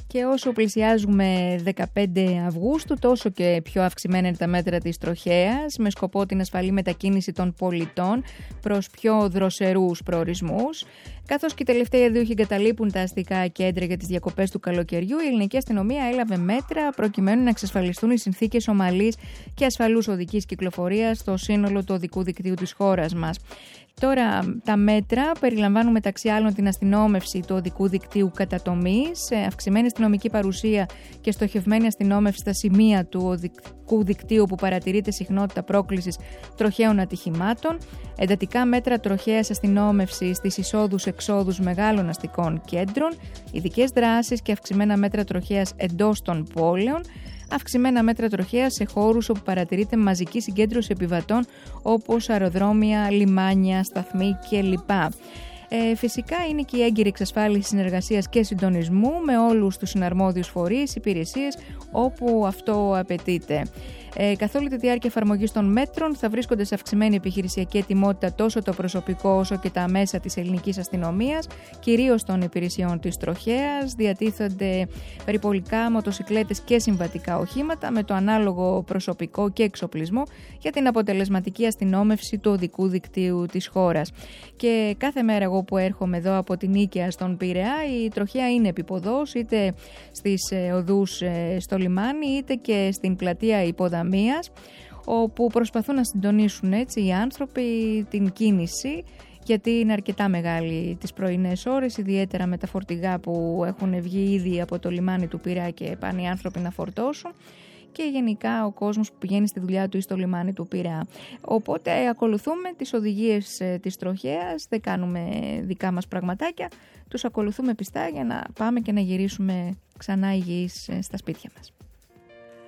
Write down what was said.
Και όσο πλησιάζουμε 15 Αυγούστου, τόσο και πιο αυξημένα είναι τα μέτρα της τροχέας, με σκοπό την ασφαλή μετακίνηση των πολιτών προς πιο δροσερούς προορισμούς. Καθώς και οι τελευταίοι δίωχοι εγκαταλείπουν τα αστικά κέντρα για τις διακοπές του καλοκαιριού, η ελληνική αστυνομία έλαβε μέτρα προκειμένου να εξασφαλιστούν οι συνθήκες ομαλής και ασφαλούς οδικής κυκλοφορίας στο σύνολο του οδικού δικτύου της χώρας μας. Τώρα, τα μέτρα περιλαμβάνουν μεταξύ άλλων την αστυνόμευση του οδικού δικτύου κατά τομείς, αυξημένη αστυνομική παρουσία και στοχευμένη αστυνόμευση στα σημεία του οδικού δικτύου που παρατηρείται συχνότητα πρόκλησης τροχαίων ατυχημάτων, εντατικά μέτρα τροχαίας αστυνόμευσης στις εισόδους-εξόδους μεγάλων αστικών κέντρων, ειδικές δράσεις και αυξημένα μέτρα τροχαίας εντός των πόλεων, αυξημένα μέτρα τροχαίας σε χώρους όπου παρατηρείται μαζική συγκέντρωση επιβατών όπως αεροδρόμια, λιμάνια, σταθμοί κλπ. Φυσικά είναι και η έγκυρη εξασφάλιση συνεργασίας και συντονισμού με όλους τους συναρμόδιους φορείς, υπηρεσίες όπου αυτό απαιτείται. Καθ' όλη τη διάρκεια εφαρμογής των μέτρων θα βρίσκονται σε αυξημένη επιχειρησιακή ετοιμότητα τόσο το προσωπικό όσο και τα μέσα της ελληνικής αστυνομίας, κυρίως των υπηρεσιών της τροχέας. Διατίθενται περιπολικά, μοτοσικλέτες και συμβατικά οχήματα με το ανάλογο προσωπικό και εξοπλισμό για την αποτελεσματική αστυνόμευση του οδικού δικτύου της χώρας. Και κάθε μέρα εγώ που έρχομαι εδώ από την Νίκαια στον Πειραιά, η τροχέα είναι επίποδος, είτε στις οδούς στο λιμάνι είτε και στην πλατεία Υποδαμίας, όπου προσπαθούν να συντονίσουν έτσι οι άνθρωποι την κίνηση, γιατί είναι αρκετά μεγάλη τις πρωινές ώρες, ιδιαίτερα με τα φορτηγά που έχουν βγει ήδη από το λιμάνι του Πειραιά και πάνε οι άνθρωποι να φορτώσουν, και γενικά ο κόσμος που πηγαίνει στη δουλειά του ή στο λιμάνι του Πειραιά. Οπότε ακολουθούμε τις οδηγίες της τροχέας, δεν κάνουμε δικά μας πραγματάκια, τους ακολουθούμε πιστά για να πάμε και να γυρίσουμε ξανά υγιείς στα σπίτια μας.